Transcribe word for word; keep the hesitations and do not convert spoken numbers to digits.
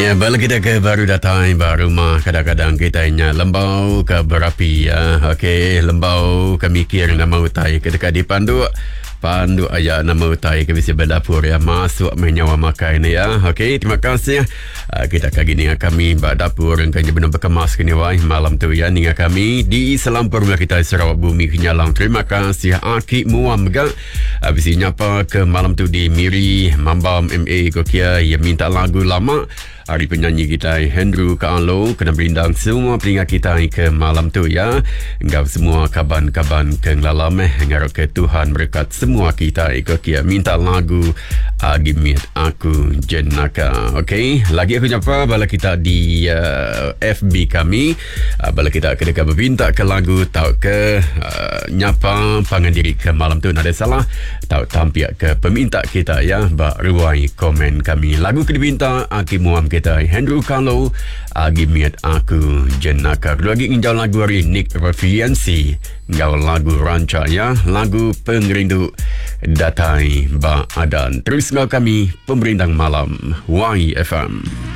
Ya, bala kita ke baru datang baru rumah kadang-kadang kita ingat lembau ke berapi ya. Okey, lembau ke mikir nama utai ketika dipandu pandu ayat nama utai ke bisi berdapur ya masuk menyawa makan ni ya. Okey, terima kasih. Uh, kita kali ni kami bak dapur kan benar berkemas kini wai malam tu ya dengan kami di selampur kita Sarawak Bumi Kenyalang. Terima kasih Aki Muam ga. Habis uh, nyapa ke malam tu di Miri Mambam M A Kokia yang minta lagu lama. Hari penyanyi kita Hendru Kaalo kena berindang semua peringkat kita ke malam tu ya. Engkau semua kaban-kaban ke ngalam eh ngarap ke Tuhan berkat semua kita ikut kia minta lagu Agimit Aku Jenaka. Okey, lagi aku nyapa bala kita di uh, F B kami. Uh, bala kita kedekat berminta ke lagu tau ke uh, nyapa pangandiri ke malam tu nak ada salah tau tampiak ke peminta kita ya bak ruai komen kami. Lagu ke diminta Aki Muam kita Hendru Kaalo Agimit Aku Jenaka. Lagi injau lagu hari Nick Refiansi ngau lagu ranca ya, lagu Pengerindu Datai Ba Adan. Terus ngau kami Pemerintah Malam Y F M.